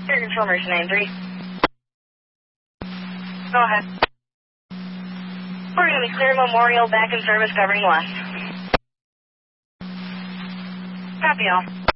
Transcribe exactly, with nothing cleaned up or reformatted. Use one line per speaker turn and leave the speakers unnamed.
Air Control Merchant nine three. Go ahead. We're going to be clear Memorial back in service governing west. Copy all.